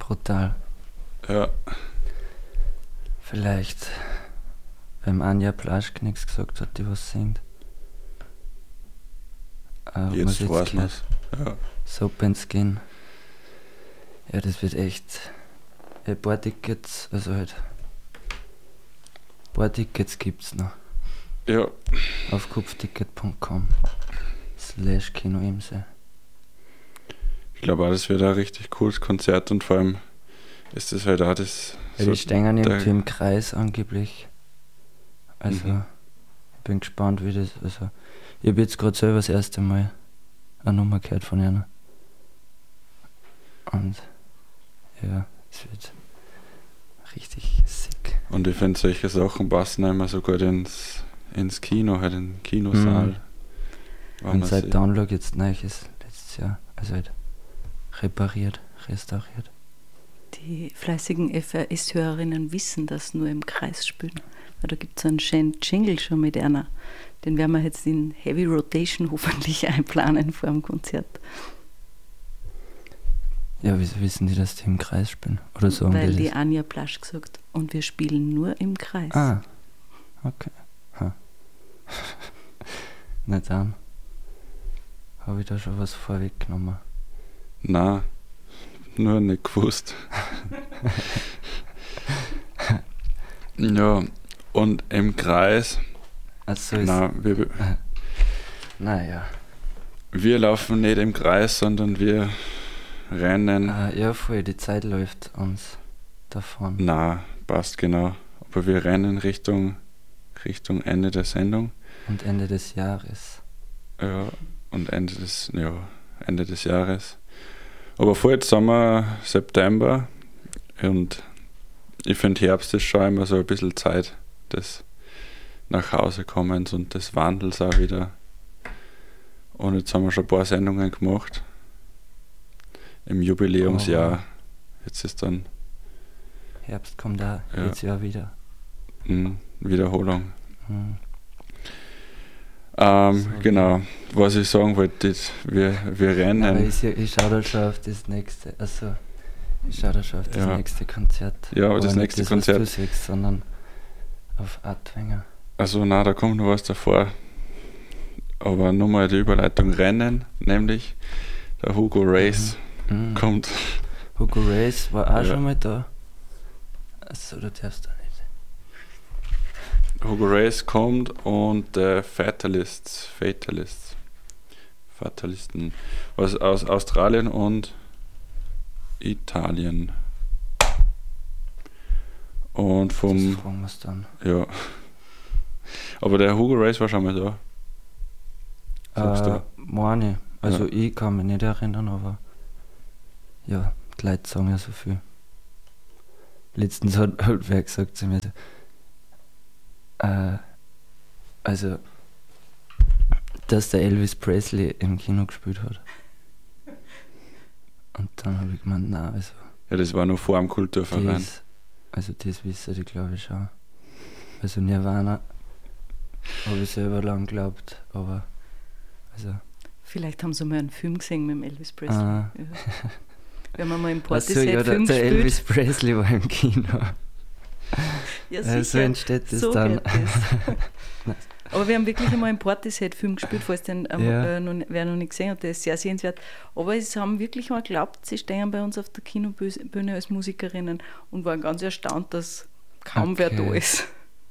brutal. Ja. Vielleicht, wenn Anja Plaschk nichts gesagt hat, die was singt. Jetzt weiß man's. Ja. Soap and Skin. Ja, das wird echt. Ein paar Tickets, also halt. Ein paar Tickets gibt's noch. Ja. Auf kupfticket.com/Kinoimse. Ich glaube auch, das wird ein richtig cooles Konzert und vor allem ist das halt auch das. Ja, so die stehen der- irgendwie im Kreis angeblich. Also, Mhm. ich bin gespannt, wie das. Also, ich habe jetzt gerade selber das erste Mal eine Nummer gehört von einer. Und ja, es wird richtig sick. Und ich finde, solche Sachen passen immer so gut ins Kino, halt in den Kinosaal. Wenn Und man seit sie- Download jetzt neu ist, letztes Jahr, also halt repariert, restauriert. Die fleißigen FRS-Hörerinnen wissen das nur im Kreis spielen. Weil da gibt es einen schönen Jingle schon mit einer. Den werden wir jetzt in Heavy Rotation hoffentlich einplanen vor dem Konzert. Ja, wieso wissen die, dass die im Kreis spielen? Oder sagen Weil die die das? Anja Plasch gesagt, und wir spielen nur im Kreis. Ah, okay. Na dann habe ich da schon was vorweggenommen. Nein, nur nicht gewusst. Ja, und im Kreis, Also ist. nein, Naja. wir laufen nicht im Kreis, sondern wir rennen. Ja, voll, die Zeit läuft uns davon. Na, passt genau. Aber wir rennen Richtung Ende der Sendung. Und Ende des Jahres. Ja, und Ende des Jahres. Aber vor jetzt sind wir September und ich finde Herbst ist schon immer so ein bisschen Zeit des Nachhausekommens und des Wandels auch wieder. Und jetzt haben wir schon ein paar Sendungen gemacht. Im Jubiläumsjahr. Jetzt ist dann Herbst kommt da Ja. jetzt ja wieder. Wiederholung. Hm. Genau, was ich sagen wollte, wir Aber rennen. ich schaue da schon auf das nächste. Also, ich schaue da schon auf das Ja. nächste Konzert. Ja, aber das nicht nächste was Konzert- du siehst, sondern auf Adwenger. Also na, da kommt noch was davor. Aber nochmal die Überleitung Rennen, nämlich der Hugo Race Mhm. kommt. Hugo Race war auch Ja. schon mal da. Also, du darfst da nicht. Hugo Race kommt und der Fatalisten, was aus Australien und Italien. Und Das vom, fragen wir es dann. ja. Aber der Hugo Race war schon mal da. Sagst du? Meine. Also, Ja. ich kann mich nicht erinnern, aber ja, die Leute sagen ja so viel. Letztens hat halt wer gesagt zu mir, also, dass der Elvis Presley im Kino gespielt hat. Und dann habe ich gemeint, nein, also Ja, das war noch vor dem Kulturverein. das wissen die, glaube ich, schon. Also Nirvana habe ich selber lang geglaubt, aber also Vielleicht haben sie mal einen Film gesehen mit dem Elvis Presley. Ah. Ja. Wenn man mal im also, ja, Portishead-Film der spielt. Elvis Presley war im Kino. Ja, So sicher. entsteht das So dann. geht das. Aber wir haben wirklich einmal einen Portishead-Film gespielt, falls den Ja. wer noch nicht gesehen hat, der ist sehr sehenswert. Aber es haben wirklich mal geglaubt, sie stehen bei uns auf der Kinobühne als Musikerinnen und waren ganz erstaunt, dass kaum wer Okay. da ist.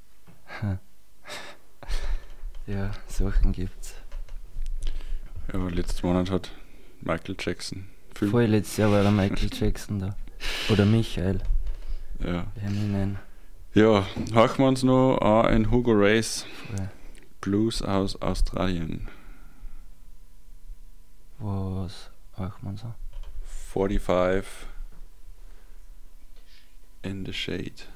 Ja, Sachen gibt's. Ja, letzten Monat hat Michael Jackson Film. Voll letztes Jahr war der Michael Jackson da. Oder Michael, Ja. wie ihn nennen. Ja, horchen wir uns noch an in Hugo Race Voll. Blues aus Australien. Was auch man so? 45 in the Shade.